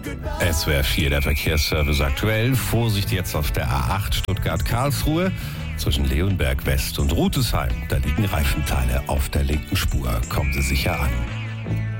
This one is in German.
SWR 4, der Verkehrsservice aktuell. Vorsicht jetzt auf der A8 Stuttgart-Karlsruhe. Zwischen Leonberg West und Rutesheim. Da liegen Reifenteile auf der linken Spur. Kommen Sie sicher an.